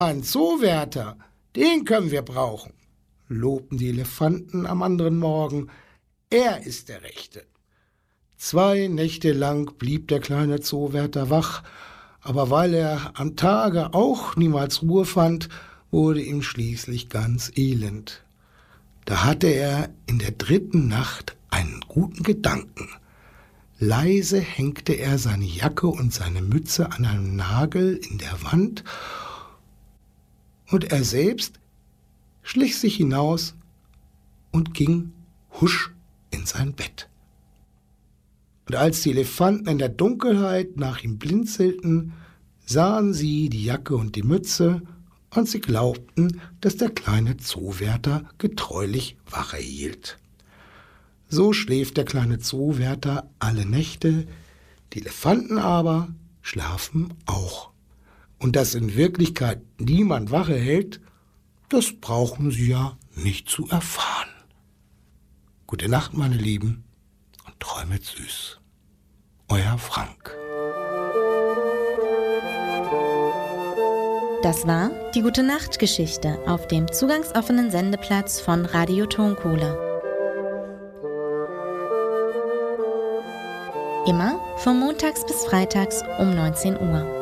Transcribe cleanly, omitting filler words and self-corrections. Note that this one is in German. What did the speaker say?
Ein Zoowärter, den können wir brauchen, lobten die Elefanten am anderen Morgen. Er ist der Rechte. 2 Nächte lang blieb der kleine Zoowärter wach, aber weil er am Tage auch niemals Ruhe fand, wurde ihm schließlich ganz elend. Da hatte er in der 3. Nacht einen guten Gedanken. Leise hängte er seine Jacke und seine Mütze an einem Nagel in der Wand und er selbst schlich sich hinaus und ging husch in sein Bett. Und als die Elefanten in der Dunkelheit nach ihm blinzelten, sahen sie die Jacke und die Mütze und sie glaubten, dass der kleine Zoowärter getreulich Wache hielt. So schläft der kleine Zoowärter alle Nächte, die Elefanten aber schlafen auch. Und dass in Wirklichkeit niemand Wache hält, das brauchen Sie ja nicht zu erfahren. Gute Nacht, meine Lieben, und träumet süß. Euer Frank. Das war die Gute-Nacht-Geschichte auf dem zugangsoffenen Sendeplatz von Radio Tonkohle. Immer von montags bis freitags um 19 Uhr.